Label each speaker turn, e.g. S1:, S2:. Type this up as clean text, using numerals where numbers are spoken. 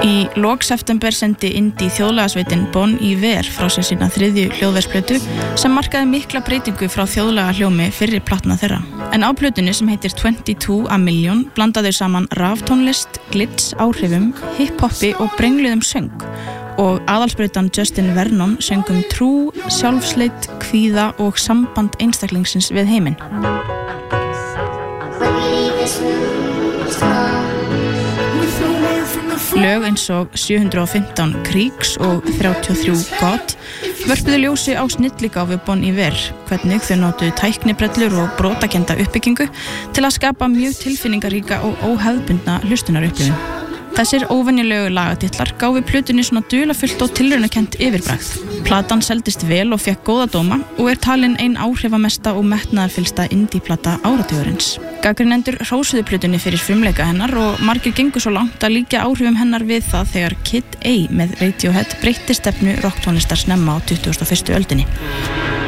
S1: Í lok september sendi indie þjóðlagasveitin Bon Iver frá sér sína 3. hljóðversplötu sem markaði mikla breytingu frá þjóðlaga hljómi fyrri platna þeirra. En á plötunni sem heitir 22 a Million blandaðu saman raftónlist, glitch áhrifum, hip-hopi og brengluðum söng og aðalsbrautan Justin Vernon söng trú, sjálfsleit, kvíða og samband einstaklingsins við heiminn. Lög eins og 715 Creeks og 33 God vörpuðu ljósi á snilligáfu Bon Iver, hvernig þau notuðu tæknibrellur og brotakennda uppbyggingu til að skapa mjög tilfinningaríka og óhefðbundna hlustunarupplifun. Þessir óvenjulegu lagatitlar gáfu plötunni svona dularfullt og tilraunakennt yfirbragð. Platan seldist vel og fékk góða dóma og talin ein áhrifamesta og metnaðarfyllsta indie-plata áratugurins. Gagnrýnendur hrósuðu plötunni fyrir frumleika hennar og margir gengu svo langt að líkja áhrifum hennar við það þegar Kid A með Radiohead breytti stefnu rocktónlistar snemma á 21. öldinni.